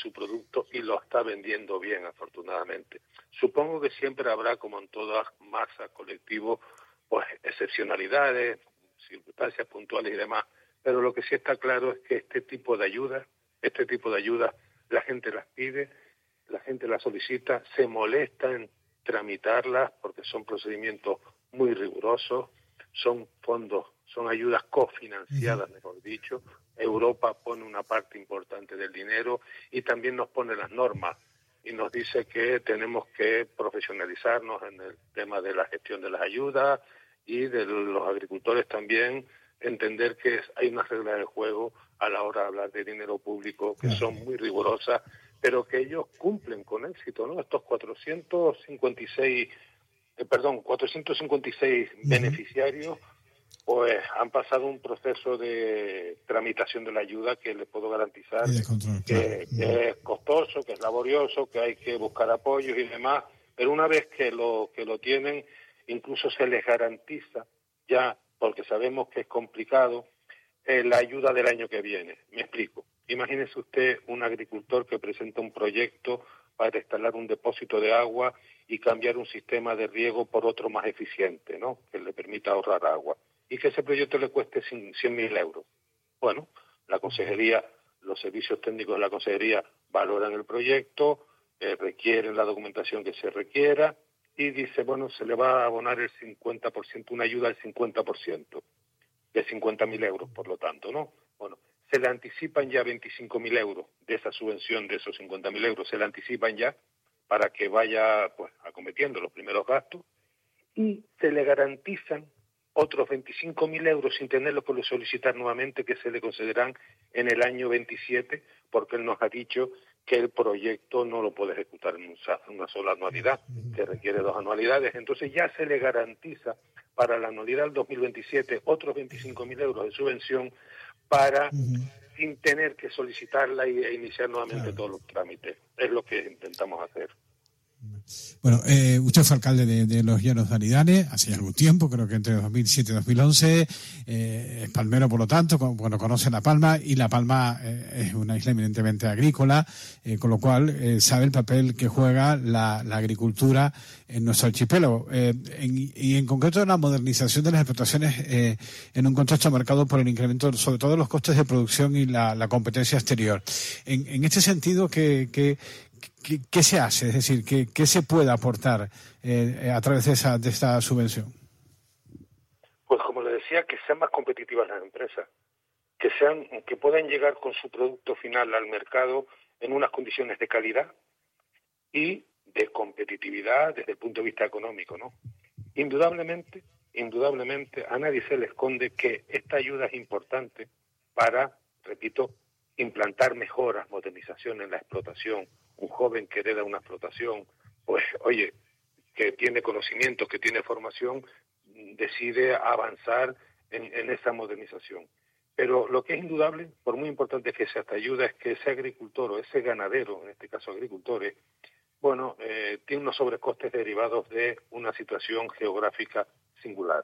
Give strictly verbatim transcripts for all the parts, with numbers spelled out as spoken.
su producto y lo está vendiendo bien, afortunadamente. Supongo que siempre habrá, como en todas masas, colectivos, pues excepcionalidades, circunstancias puntuales y demás, pero lo que sí está claro es que este tipo de ayudas, este tipo de ayudas, la gente las pide, la gente las solicita, se molesta en tramitarlas porque son procedimientos muy rigurosos, son fondos, son ayudas cofinanciadas, mejor dicho. Europa pone una parte importante del dinero y también nos pone las normas y nos dice que tenemos que profesionalizarnos en el tema de la gestión de las ayudas y de los agricultores también entender que hay unas reglas del juego a la hora de hablar de dinero público que son muy rigurosas, pero que ellos cumplen con éxito, ¿no? Estos cuatrocientos cincuenta y seis, eh, perdón, cuatrocientos cincuenta y seis uh-huh. beneficiarios, pues han pasado un proceso de tramitación de la ayuda que les puedo garantizar control, que, claro. que es costoso, que es laborioso, que hay que buscar apoyos y demás, pero una vez que lo que lo tienen, incluso se les garantiza ya, porque sabemos que es complicado, eh, la ayuda del año que viene. Me explico. Imagínese usted un agricultor que presenta un proyecto para instalar un depósito de agua y cambiar un sistema de riego por otro más eficiente, ¿no?, que le permita ahorrar agua, y que ese proyecto le cueste cien mil euros. Bueno, la consejería, los servicios técnicos de la consejería valoran el proyecto, eh, requieren la documentación que se requiera y dice, bueno, se le va a abonar el cincuenta por ciento, una ayuda al cincuenta por ciento, de cincuenta mil euros, por lo tanto, ¿no? Bueno, se le anticipan ya veinticinco mil euros de esa subvención, de esos cincuenta mil euros, se le anticipan ya para que vaya pues acometiendo los primeros gastos y se le garantizan otros veinticinco mil euros sin tenerlo que solicitar nuevamente, que se le concederán en el año veintisiete, porque él nos ha dicho que el proyecto no lo puede ejecutar en una sola anualidad, que requiere dos anualidades. Entonces ya se le garantiza para la anualidad del dos mil veintisiete otros veinticinco mil euros de subvención para, uh-huh. sin tener que solicitarla e iniciar nuevamente claro. todos los trámites. Es lo que intentamos hacer. Bueno, eh, usted fue alcalde de, de Los Llanos de Aridane hace algún tiempo, creo que entre dos mil siete y dos mil once, eh, es palmero por lo tanto, con, bueno, conoce La Palma, y La Palma eh, es una isla eminentemente agrícola, eh, con lo cual eh, sabe el papel que juega la, la agricultura en nuestro archipiélago, eh, en, y en concreto en la modernización de las explotaciones eh, en un contexto marcado por el incremento, sobre todo los costes de producción y la, la competencia exterior. En, en este sentido, ¿qué, qué ¿Qué, ¿Qué se hace? Es decir, ¿qué, qué se puede aportar eh, a través de, esa, de esta subvención? Pues como le decía, que sean más competitivas las empresas, que sean, que puedan llegar con su producto final al mercado en unas condiciones de calidad y de competitividad desde el punto de vista económico, ¿no? Indudablemente, indudablemente, a nadie se le esconde que esta ayuda es importante para, repito, implantar mejoras, modernización en la explotación. Un joven que hereda una explotación, pues, oye, que tiene conocimientos, que tiene formación, decide avanzar en, en esa modernización. Pero lo que es indudable, por muy importante que sea esta ayuda, es que ese agricultor o ese ganadero, en este caso agricultores, bueno, eh, tiene unos sobrecostes derivados de una situación geográfica singular,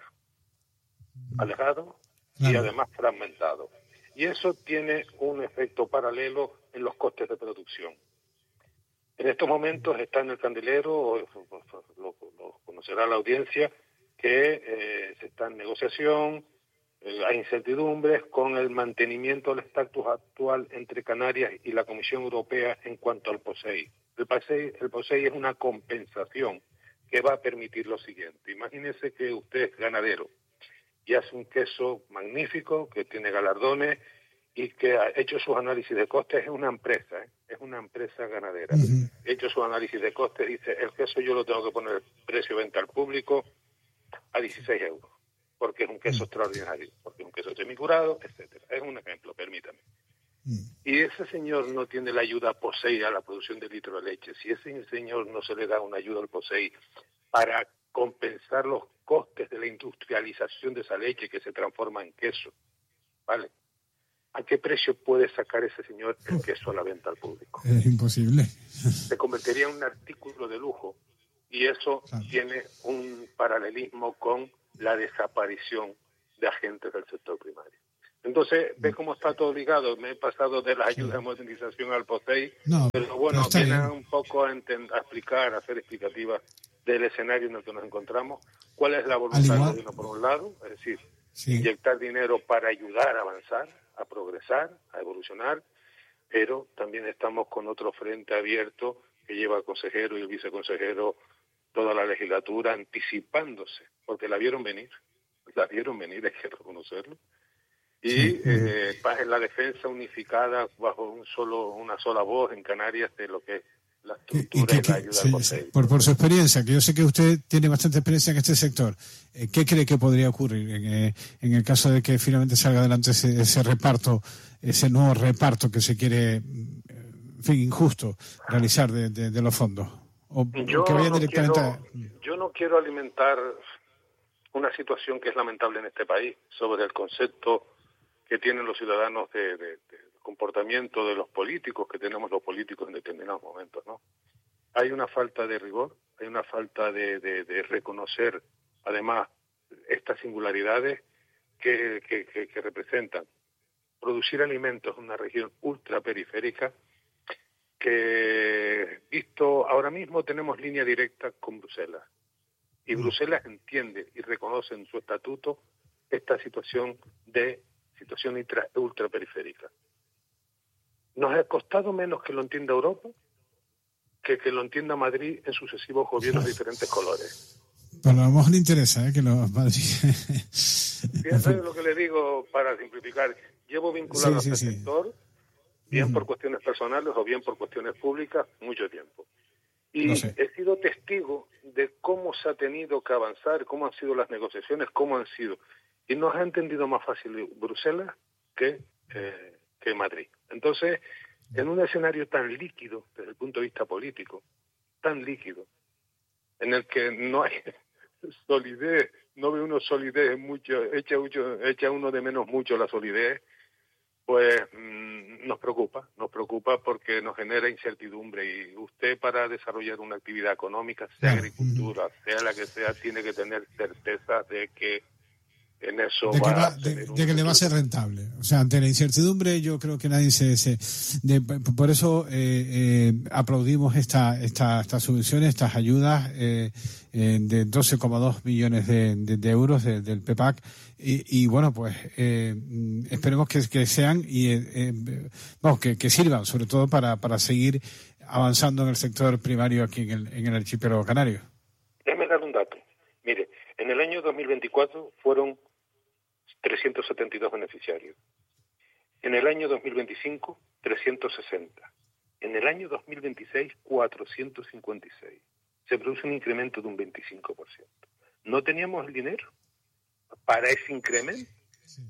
alejado y además fragmentado. Y eso tiene un efecto paralelo en los costes de producción. En estos momentos está en el candelero, lo, lo conocerá la audiencia, que eh, se está en negociación, eh, hay incertidumbres con el mantenimiento del estatus actual entre Canarias y la Comisión Europea en cuanto al POSEI. El POSEI, el POSEI es una compensación que va a permitir lo siguiente. Imagínese que usted es ganadero y hace un queso magnífico que tiene galardones y que ha hecho sus análisis de costes. Es una empresa, ¿eh? es una empresa ganadera. Uh-huh. Hecho su análisis de costes, dice, el queso yo lo tengo que poner precio de venta al público a dieciséis euros, porque es un queso uh-huh. extraordinario, porque es un queso semicurado, etcétera. Es un ejemplo, permítame. Uh-huh. Y ese señor no tiene la ayuda POSEI a la producción de litro de leche. Si ese señor no se le da una ayuda al POSEI para compensar los costes de la industrialización de esa leche que se transforma en queso, ¿vale? ¿A qué precio puede sacar ese señor el queso a la venta al público? Es imposible. Se convertiría en un artículo de lujo y eso claro. tiene un paralelismo con la desaparición de agentes del sector primario. Entonces, ves cómo está todo ligado. Me he pasado de la ayuda de modernización al POSEI, no, pero bueno, pero viene bien. un poco a, entend- a explicar, a hacer explicativa del escenario en el que nos encontramos, cuál es la voluntad del gobierno por un lado, es decir, sí. inyectar dinero para ayudar a avanzar, a progresar, a evolucionar, pero también estamos con otro frente abierto que lleva el consejero y el viceconsejero toda la legislatura anticipándose, porque la vieron venir, la vieron venir, hay que reconocerlo, y sí. eh, la defensa unificada bajo un solo una sola voz en Canarias de lo que es la estructura y, y, que, y la ayuda sí, al sí. por, por su experiencia, que yo sé que usted tiene bastante experiencia en este sector, eh, ¿qué cree que podría ocurrir en, eh, en el caso de que finalmente salga adelante ese, ese reparto, ese nuevo reparto que se quiere, en fin, injusto, realizar de, de, de los fondos? O, yo, o que vaya no directamente quiero, a... yo no quiero alimentar una situación que es lamentable en este país sobre el concepto que tienen los ciudadanos de, de, de comportamiento de los políticos, que tenemos los políticos en determinados momentos, ¿no? Hay una falta de rigor, hay una falta de, de, de reconocer, además, estas singularidades que, que, que, que representan producir alimentos en una región ultraperiférica que, visto ahora mismo, tenemos línea directa con Bruselas. Y Bruselas entiende y reconoce en su estatuto esta situación de situación ultra, ultraperiférica. Nos ha costado menos que lo entienda Europa que que lo entienda Madrid en sucesivos gobiernos de diferentes colores. Pero a lo mejor le interesa ¿eh? que los Madrid... Fíjate lo que le digo para simplificar. Llevo vinculado sí, a este sí, sí. sector, bien uh-huh. por cuestiones personales o bien por cuestiones públicas, mucho tiempo. Y no sé. he sido testigo de cómo se ha tenido que avanzar, cómo han sido las negociaciones, cómo han sido. Y nos ha entendido más fácil Bruselas que, eh, que Madrid. Entonces, en un escenario tan líquido, desde el punto de vista político, tan líquido, en el que no hay solidez, no ve uno solidez, mucho, echa, mucho, echa uno de menos mucho la solidez, pues mmm, nos preocupa, nos preocupa porque nos genera incertidumbre y usted para desarrollar una actividad económica, sea agricultura, sea la que sea, tiene que tener certeza de que en eso de que, va va, a de, de que le va a ser rentable. O sea, ante la incertidumbre yo creo que nadie se... se de, por eso eh, eh, aplaudimos esta, esta, estas subvenciones, estas ayudas eh, eh, de doce coma dos millones de, de, de euros de, del PEPAC y, y bueno, pues eh, esperemos que, que sean y eh, eh, vamos, que, que sirvan sobre todo para, para seguir avanzando en el sector primario aquí en el, en el archipiélago canario. Déjeme dar un dato. Mire, en el año dos mil veinticuatro fueron trescientos setenta y dos beneficiarios. En el año dos mil veinticinco, trescientos sesenta. En el año dos mil veintiséis, cuatrocientos cincuenta y seis. Se produce un incremento de un veinticinco por ciento. ¿No teníamos el dinero para ese incremento? Sí.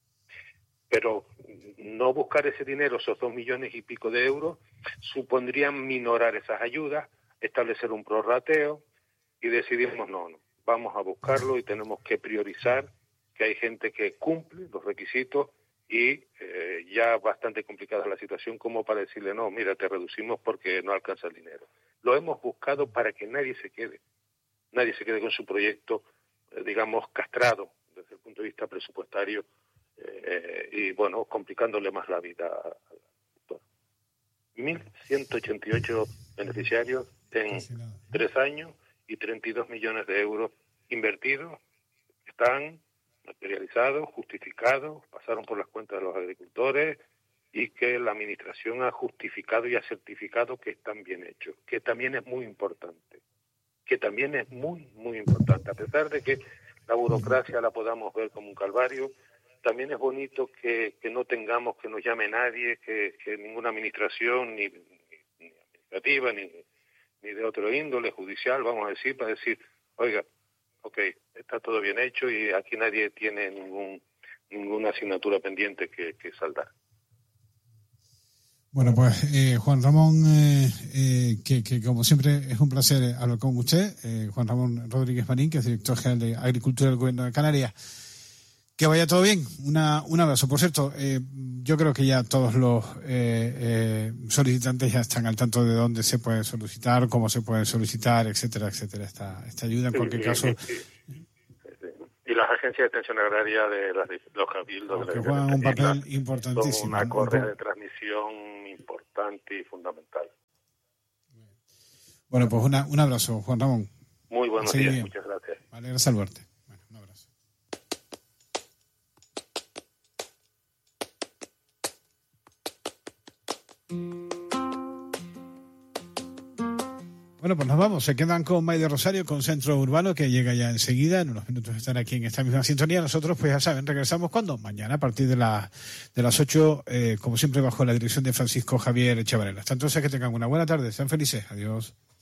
Pero no buscar ese dinero, esos dos millones y pico de euros, supondrían minorar esas ayudas, establecer un prorrateo y decidimos no, no, vamos a buscarlo y tenemos que priorizar que hay gente que cumple los requisitos y eh, ya bastante complicada la situación como para decirle, no, mira, te reducimos porque no alcanza el dinero. Lo hemos buscado para que nadie se quede, nadie se quede con su proyecto, eh, digamos, castrado desde el punto de vista presupuestario eh, y, bueno, complicándole más la vida al sector. mil ciento ochenta y ocho beneficiarios en tres años y treinta y dos millones de euros invertidos están materializados, justificados, pasaron por las cuentas de los agricultores y que la administración ha justificado y ha certificado que están bien hechos, que también es muy importante, que también es muy, muy importante. A pesar de que la burocracia la podamos ver como un calvario, también es bonito que, que no tengamos que nos llame nadie, que, que ninguna administración, ni, ni, ni administrativa, ni, ni de otro índole, judicial, vamos a decir, para decir, oiga, ok, está todo bien hecho y aquí nadie tiene ningún ninguna asignatura pendiente que, que saldar. Bueno, pues eh, Juan Ramón, eh, eh, que, que como siempre es un placer hablar con usted, eh, Juan Ramón Rodríguez Marín, que es director general de Agricultura del Gobierno de Canarias. Que vaya todo bien. Una, un abrazo. Por cierto, eh, yo creo que ya todos los eh, eh, solicitantes ya están al tanto de dónde se puede solicitar, cómo se puede solicitar, etcétera, etcétera, esta, esta ayuda en cualquier sí, caso. Sí, sí. Y las agencia de extensión agraria de las, los cabildos. Que juegan un papel importantísimo. Una correa de transmisión importante y fundamental. Bueno, pues una, un abrazo, Juan Ramón. Muy buenos días, bien. Muchas gracias. Vale, gracias al verte. Bueno, un abrazo. Bueno, pues nos vamos. Se quedan con May de Rosario, con Centro Urbano, que llega ya enseguida. En unos minutos estará aquí en esta misma sintonía. Nosotros, pues ya saben, regresamos cuando mañana a partir de, la, de las ocho, eh, como siempre, bajo la dirección de Francisco Javier Chavarela. Hasta entonces, que tengan una buena tarde. Sean felices. Adiós.